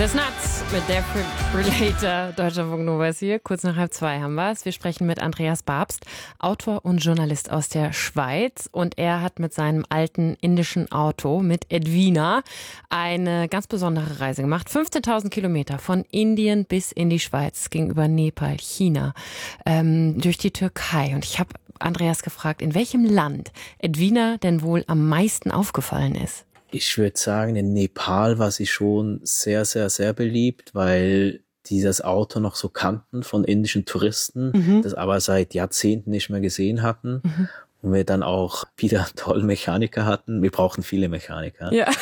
Chestnuts mit Defibrillator. Deutschlandfunk Nova ist hier. Kurz nach 1:30 haben wir es. Wir sprechen mit Andreas Babst, Autor und Journalist aus der Schweiz. Und er hat mit seinem alten indischen Auto, mit Edwina, eine ganz besondere Reise gemacht. 15.000 Kilometer von Indien bis in die Schweiz, gegenüber Nepal, China, durch die Türkei. Und ich habe Andreas gefragt, in welchem Land Edwina denn wohl am meisten aufgefallen ist. Ich würde sagen, in Nepal war sie schon sehr, sehr, sehr beliebt, weil die das Auto noch so kannten von indischen Touristen, das aber seit Jahrzehnten nicht mehr gesehen hatten. Und wir dann auch wieder einen tollen Mechaniker hatten. Wir brauchen viele Mechaniker. Ja.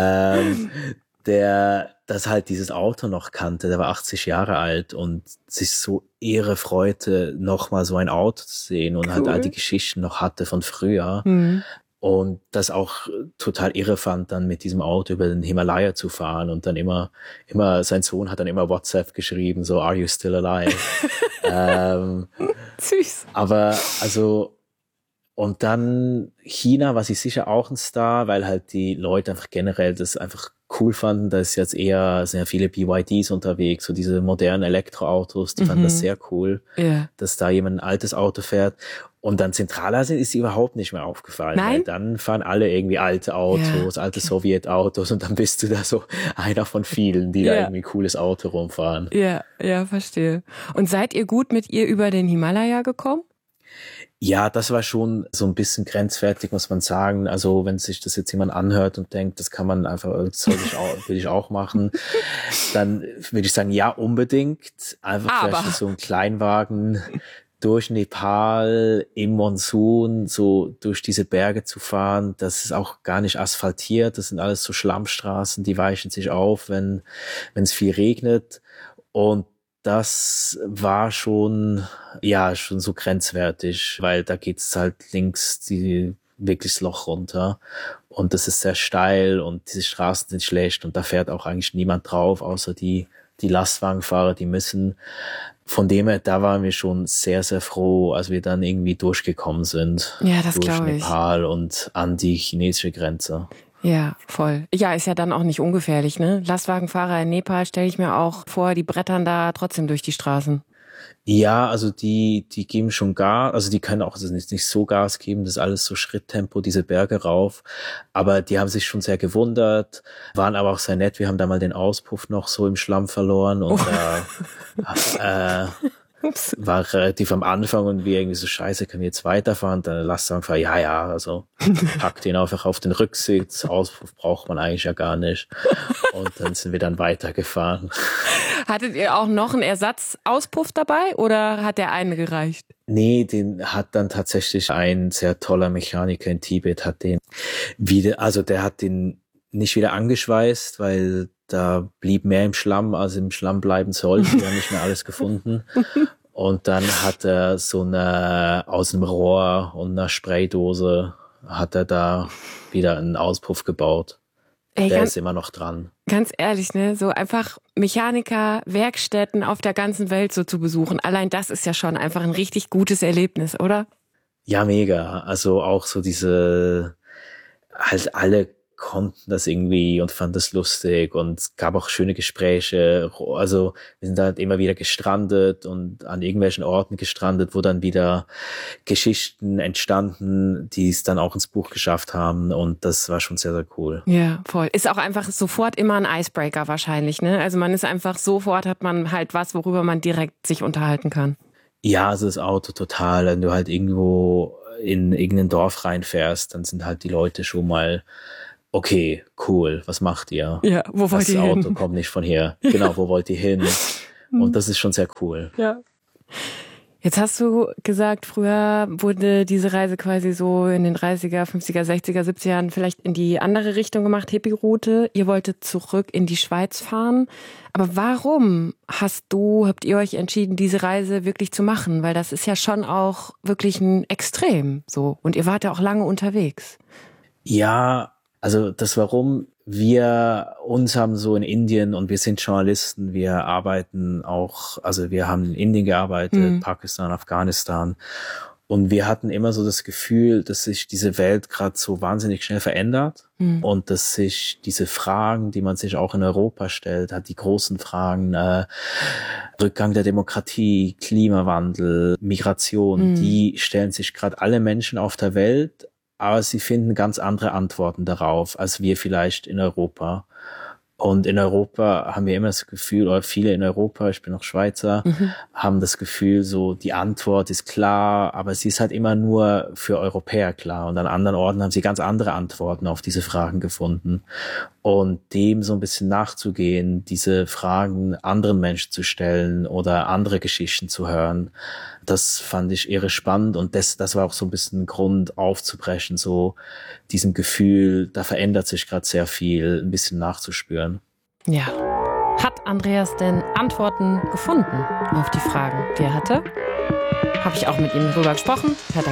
Der das halt dieses Auto noch kannte. Der war 80 Jahre alt und sich so irre freute, nochmal so ein Auto zu sehen und halt all die Geschichten noch hatte von früher. Und das auch total irre fand, dann mit diesem Auto über den Himalaya zu fahren und dann immer, sein Sohn hat dann immer WhatsApp geschrieben, so, are you still alive? Süß. Aber, also, und dann China war sie sicher auch ein Star, weil halt die Leute einfach generell das einfach cool fanden. Da ist jetzt sind ja viele BYDs unterwegs, so diese modernen Elektroautos, die fanden das sehr cool, dass da jemand ein altes Auto fährt. Und dann Zentralasien ist sie überhaupt nicht mehr aufgefallen. Nein? Weil dann fahren alle irgendwie alte Autos, alte Sowjetautos und dann bist du da so einer von vielen, die da irgendwie ein cooles Auto rumfahren. Ja, verstehe. Und seid ihr gut mit ihr über den Himalaya gekommen? Ja, das war schon so ein bisschen grenzwertig, muss man sagen. Also wenn sich das jetzt jemand anhört und denkt, das kann man einfach, will ich auch machen, dann würde ich sagen, ja, unbedingt. Einfach vielleicht so ein Kleinwagen durch Nepal im Monsun so durch diese Berge zu fahren. Das ist auch gar nicht asphaltiert. Das sind alles so Schlammstraßen, die weichen sich auf, wenn es viel regnet. Und das war schon so grenzwertig, weil da geht's halt links wirklich das Loch runter und das ist sehr steil und diese Straßen sind schlecht und da fährt auch eigentlich niemand drauf, außer die Lastwagenfahrer, die müssen. Von dem her, da waren wir schon sehr, sehr froh, als wir dann irgendwie durchgekommen sind. Ja, das durch glaube ich. Nepal und an die chinesische Grenze. Ja, voll. Ja, ist ja dann auch nicht ungefährlich, ne? Lastwagenfahrer in Nepal stelle ich mir auch vor, die brettern da trotzdem durch die Straßen. Ja, also die geben schon Gas, also die können auch nicht so Gas geben, das ist alles so Schritttempo, diese Berge rauf. Aber die haben sich schon sehr gewundert, waren aber auch sehr nett. Wir haben da mal den Auspuff noch so im Schlamm verloren und war relativ am Anfang und wir irgendwie so, scheiße, können wir jetzt weiterfahren? Dann Lastwagenfahrer, also packt ihn einfach auf den Rücksitz, Auspuff braucht man eigentlich ja gar nicht. Und dann sind wir dann weitergefahren. Hattet ihr auch noch einen Ersatzauspuff dabei oder hat der eine gereicht? Nee, den hat dann tatsächlich ein sehr toller Mechaniker in Tibet, der hat den nicht wieder angeschweißt, weil da blieb mehr im Schlamm, als im Schlamm bleiben sollte. Wir haben nicht mehr alles gefunden. Und dann hat er aus einem Rohr und einer Spraydose hat er da wieder einen Auspuff gebaut. Der ist immer noch dran. Ganz ehrlich, ne, so einfach Mechaniker, Werkstätten auf der ganzen Welt so zu besuchen. Allein das ist ja schon einfach ein richtig gutes Erlebnis, oder? Ja, mega. Also auch so halt alle konnten das irgendwie und fanden das lustig und es gab auch schöne Gespräche. Also wir sind halt immer wieder gestrandet und an irgendwelchen Orten gestrandet, wo dann wieder Geschichten entstanden, die es dann auch ins Buch geschafft haben und das war schon sehr, sehr cool. Ja, voll. Ist auch einfach sofort immer ein Icebreaker wahrscheinlich, ne? Also man ist einfach sofort, hat man halt was, worüber man direkt sich unterhalten kann. Ja, also das Auto total. Wenn du halt irgendwo in irgendein Dorf reinfährst, dann sind halt die Leute schon mal okay, cool, was macht ihr? Ja, wo wollt ihr hin? Das Auto kommt nicht von hier. Genau, wo wollt ihr hin? Und das ist schon sehr cool. Ja. Jetzt hast du gesagt, früher wurde diese Reise quasi so in den 30er, 50er, 60er, 70er Jahren vielleicht in die andere Richtung gemacht, Hippie-Route. Ihr wolltet zurück in die Schweiz fahren. Aber warum habt ihr euch entschieden, diese Reise wirklich zu machen? Weil das ist ja schon auch wirklich ein Extrem, so. Und ihr wart ja auch lange unterwegs. Ja, also das Warum, uns haben so in Indien und wir sind Journalisten, wir arbeiten auch, also wir haben in Indien gearbeitet, Pakistan, Afghanistan Und wir hatten immer so das Gefühl, dass sich diese Welt gerade so wahnsinnig schnell verändert und dass sich diese Fragen, die man sich auch in Europa stellt, hat die großen Fragen, Rückgang der Demokratie, Klimawandel, Migration, die stellen sich gerade alle Menschen auf der Welt, aber sie finden ganz andere Antworten darauf, als wir vielleicht in Europa. Und in Europa haben wir immer das Gefühl, oder viele in Europa, ich bin auch Schweizer, haben das Gefühl, so die Antwort ist klar, aber sie ist halt immer nur für Europäer klar. Und an anderen Orten haben sie ganz andere Antworten auf diese Fragen gefunden. Und dem so ein bisschen nachzugehen, diese Fragen anderen Menschen zu stellen oder andere Geschichten zu hören, das fand ich irre spannend. Und das war auch so ein bisschen ein Grund aufzubrechen, so diesem Gefühl, da verändert sich gerade sehr viel, ein bisschen nachzuspüren. Ja. Hat Andreas denn Antworten gefunden auf die Fragen, die er hatte? Habe ich auch mit ihm drüber gesprochen. Hört